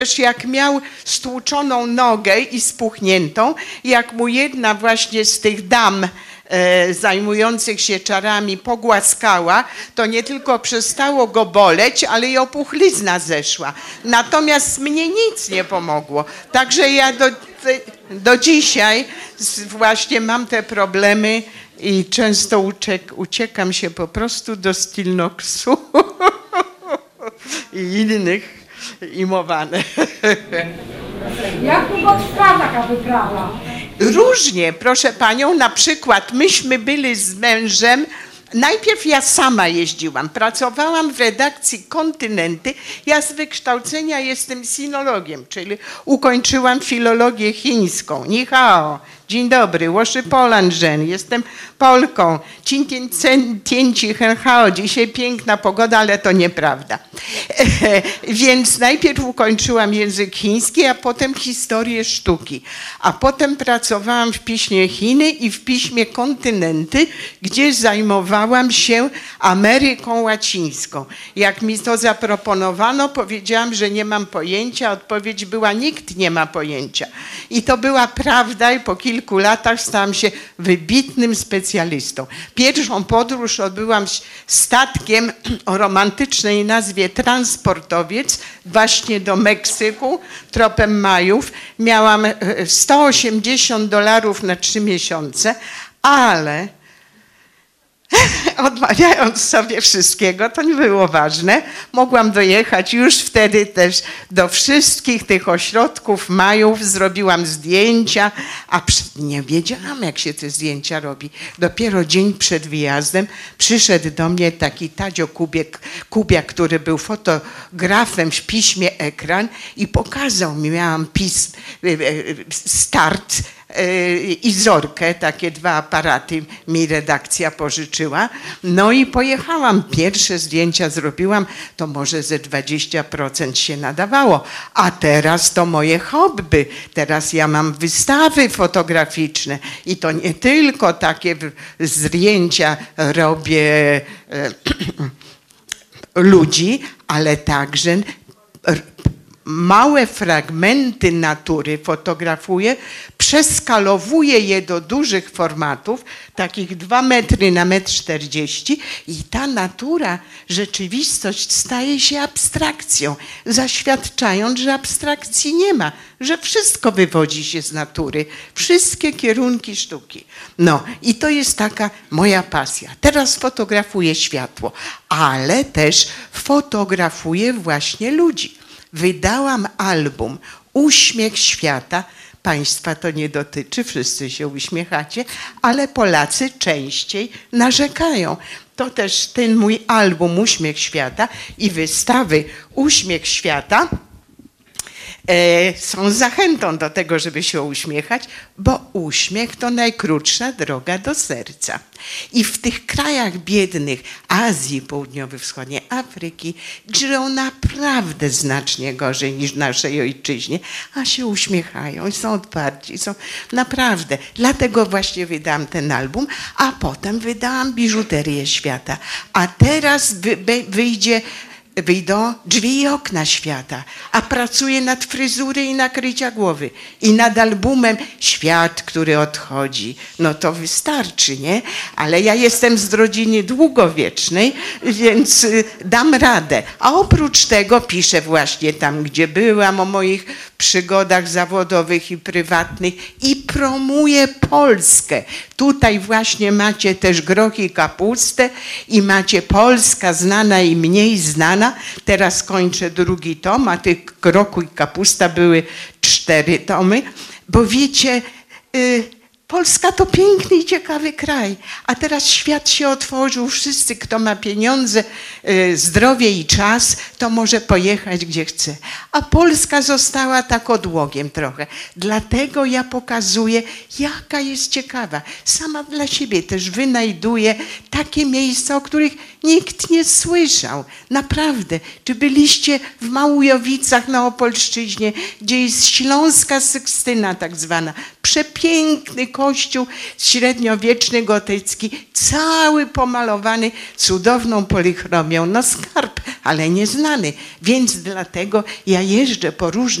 jak miał stłuczoną nogę i spuchniętą, jak mu jedna właśnie z tych dam zajmujących się czarami pogłaskała, to nie tylko przestało go boleć, ale i opuchlizna zeszła. Natomiast mnie nic nie pomogło. Także ja do dzisiaj właśnie mam te problemy i często uciekam się po prostu do Stilnoxu i innych imowane. Jak długo trwa taka wyprawa? Różnie, proszę panią, na przykład myśmy byli z mężem, najpierw ja sama jeździłam, pracowałam w redakcji Kontynenty, ja z wykształcenia jestem sinologiem, czyli ukończyłam filologię chińską, ni hao, dzień dobry, łoszy polanżen, jestem Polką, cięci hao, dzisiaj piękna pogoda, ale to nieprawda. Więc najpierw ukończyłam język chiński, a potem historię sztuki, a potem pracowałam w piśmie Chiny i w piśmie Kontynenty, gdzie zajmowałam się Ameryką Łacińską. Jak mi to zaproponowano, powiedziałam, że nie mam pojęcia, odpowiedź była: nikt nie ma pojęcia. I to była prawda i po kilku latach stałam się wybitnym specjalistą. Pierwszą podróż odbyłam statkiem o romantycznej nazwie Transportowiec właśnie do Meksyku tropem Majów. Miałam $180 na 3 miesiące, ale odmawiając sobie wszystkiego, to nie było ważne. Mogłam dojechać już wtedy też do wszystkich tych ośrodków Majów, zrobiłam zdjęcia, a nie wiedziałam, jak się te zdjęcia robi. Dopiero dzień przed wyjazdem przyszedł do mnie taki Tadzio Kubiak, który był fotografem w piśmie Ekran i pokazał mi, miałam Start i Zorkę, takie 2 aparaty mi redakcja pożyczyła. No i pojechałam, pierwsze zdjęcia zrobiłam, to może ze 20% się nadawało, a teraz to moje hobby. Teraz ja mam wystawy fotograficzne i to nie tylko takie zdjęcia robię ludzi, ale także małe fragmenty natury fotografuję, przeskalowuję je do dużych formatów, takich 2 metry na 1,40 m i ta natura, rzeczywistość staje się abstrakcją, zaświadczając, że abstrakcji nie ma, że wszystko wywodzi się z natury, wszystkie kierunki sztuki. No i to jest taka moja pasja. Teraz fotografuję światło, ale też fotografuję właśnie ludzi. Wydałam album Uśmiech Świata. Państwa to nie dotyczy, wszyscy się uśmiechacie, ale Polacy częściej narzekają. To też ten mój album Uśmiech Świata i wystawy Uśmiech Świata są zachętą do tego, żeby się uśmiechać, bo uśmiech to najkrótsza droga do serca. I w tych krajach biednych Azji Południowo-Wschodniej, Afryki żyją naprawdę znacznie gorzej niż w naszej ojczyźnie, a się uśmiechają i są otwarci, są naprawdę. Dlatego właśnie wydałam ten album, a potem wydałam Biżuterię Świata. A teraz wyjdą Drzwi i okna świata, a pracuję nad fryzury i nakrycia głowy i nad albumem Świat, który odchodzi. No to wystarczy, nie? Ale ja jestem z rodziny długowiecznej, więc dam radę. A oprócz tego piszę właśnie tam, gdzie byłam, o moich przygodach zawodowych i prywatnych i promuję Polskę. Tutaj właśnie macie też groch i kapustę i macie Polska znana i mniej znana. Teraz kończę 2. tom, a tych grochu i kapusta były 4 tomy, bo wiecie, Polska to piękny i ciekawy kraj, a teraz świat się otworzył, wszyscy, kto ma pieniądze, zdrowie i czas, to może pojechać gdzie chce. A Polska została tak odłogiem trochę. Dlatego ja pokazuję, jaka jest ciekawa. Sama dla siebie też wynajduję takie miejsca, o których nikt nie słyszał. Naprawdę. Czy byliście w Małujowicach na Opolszczyźnie, gdzie jest Śląska Sykstyna tak zwana. Przepiękny kościół średniowieczny, gotycki, cały pomalowany cudowną polichromią. No skarb, ale nieznany. Więc dlatego ja jeżdżę po różnych